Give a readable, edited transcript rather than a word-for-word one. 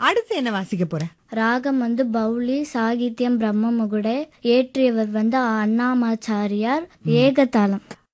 அடுத்து என்ன வாசிக்க போற? ராகம் பௌளி, சாகித்யம் பிரம்மமுகுடை, ஏற்றியவர் அண்ணாமாச்சாரியார், ஏகதாளம்.